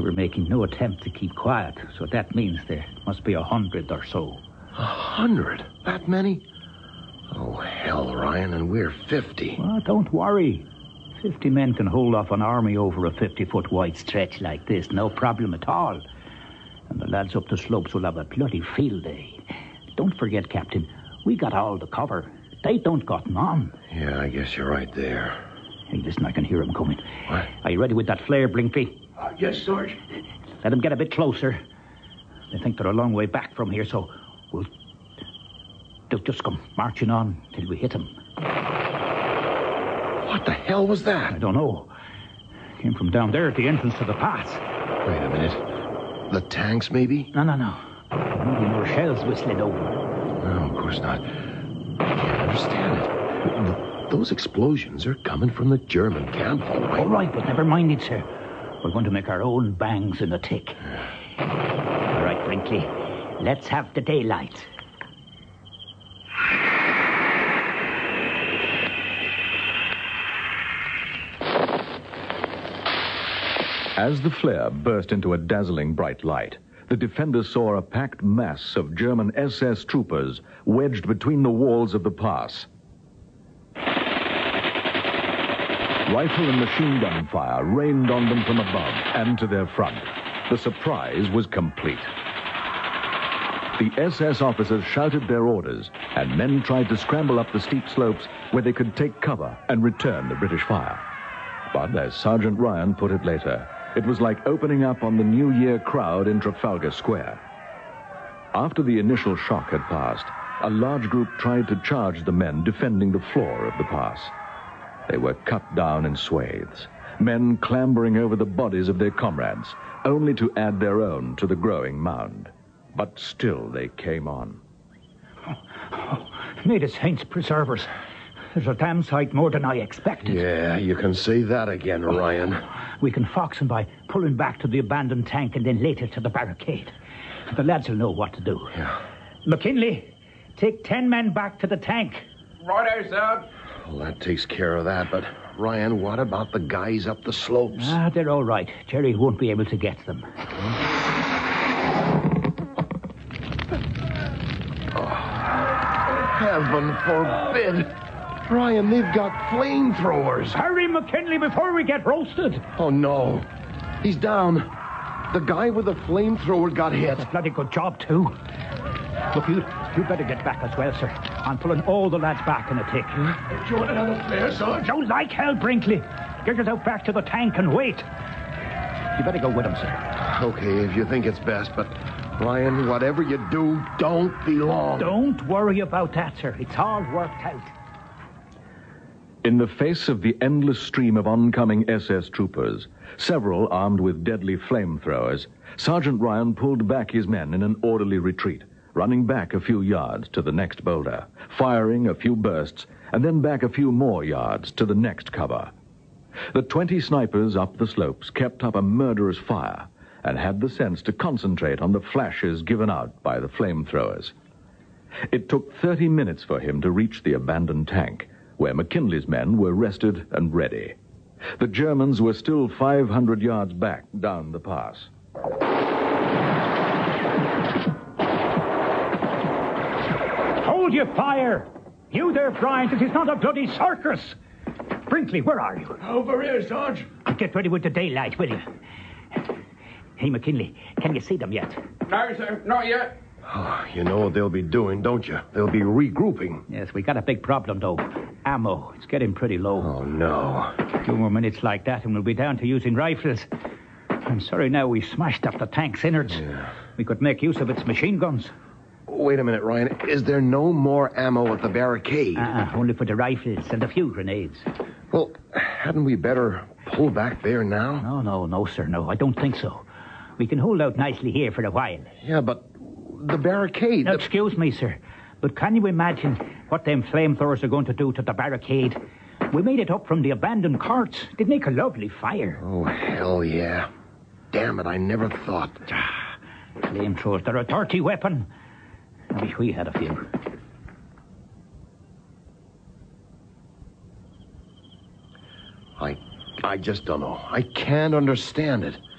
were making no attempt to keep quiet, so that means there must be 100 or so. 100? That many? Oh, hell, Ryan, and we're 50. Well, don't worry. 50 men can hold off an army over a 50-foot wide stretch like this, no problem at all. And the lads up the slopes will have a bloody field day. Don't forget, Captain, we got all the cover. They don't got none. Yeah, I guess you're right there. Hey, listen, I can hear him coming. What? Are you ready with that flare, Blinky? Yes, Sarge. Let them get a bit closer. They think they're a long way back from here, so we'll just come marching on till we hit them. What the hell was that? I don't know. Came from down there at the entrance to the pass. Wait a minute. The tanks, maybe? No. Maybe more shells whistling over. No, of course not. I can't understand it. Those explosions are coming from the German camp, all right. All right, but never mind it, sir. We're going to make our own bangs in the tick. All right, Brinkley. Let's have the daylight. As the flare burst into a dazzling bright light, the defenders saw a packed mass of German SS troopers wedged between the walls of the pass. Rifle and machine gun fire rained on them from above and to their front. The surprise was complete. The SS officers shouted their orders, and men tried to scramble up the steep slopes where they could take cover and return the British fire. But as Sergeant Ryan put it later, it was like opening up on the New Year crowd in Trafalgar Square. After the initial shock had passed, a large group tried to charge the men defending the floor of the pass. They were cut down in swathes, men clambering over the bodies of their comrades, only to add their own to the growing mound. But still they came on. May the saints preserve us. There's a damn sight more than I expected. Yeah, you can say that again, Ryan. We can fox them by pulling back to the abandoned tank and then later to the barricade. The lads will know what to do. Yeah. McKinley, take 10 men back to the tank. Right, sir. Well, that takes care of that, but Ryan, what about the guys up the slopes? They're all right. Jerry won't be able to get them. Heaven forbid. Ryan, they've got flamethrowers. Hurry, McKinley, before we get roasted. Oh, no. He's down. The guy with the flamethrower got hit. That's a bloody good job, too. Look, you better get back as well, sir. I'm pulling all the lads back in a tick. Do you want another flare, Sarge? Don't like hell, Brinkley. Get yourself back to the tank and wait. You better go with him, sir. Okay, if you think it's best, but Ryan, whatever you do, don't be long. Don't worry about that, sir. It's all worked out. In the face of the endless stream of oncoming SS troopers, several armed with deadly flamethrowers, Sergeant Ryan pulled back his men in an orderly retreat, running back a few yards to the next boulder, firing a few bursts, and then back a few more yards to the next cover. The 20 snipers up the slopes kept up a murderous fire and had the sense to concentrate on the flashes given out by the flamethrowers. It took 30 minutes for him to reach the abandoned tank, where McKinley's men were rested and ready. The Germans were still 500 yards back down the pass. Hold your fire! You there, Bryant, it is not a bloody circus! Brinkley, where are you? Over here, Sarge. Get ready with the daylight, will you? Hey, McKinley, can you see them yet? No, sir, not yet. Oh, you know what they'll be doing, don't you? They'll be regrouping. Yes, we got a big problem, though. Ammo. It's getting pretty low. Oh, no. 2 more minutes like that and we'll be down to using rifles. I'm sorry now we smashed up the tank's innards. Yeah. We could make use of its machine guns. Wait a minute, Ryan. Is there no more ammo at the barricade? Only for the rifles and a few grenades. Well, hadn't we better pull back there now? No, sir, no. I don't think so. We can hold out nicely here for a while. Yeah, but the barricade... Now, excuse me, sir, but can you imagine what them flamethrowers are going to do to the barricade? We made it up from the abandoned carts. They'd make a lovely fire. Oh, hell yeah. Damn it, I never thought. Flamethrowers, they're a dirty weapon. I wish we had a few. I just don't know. I can't understand it.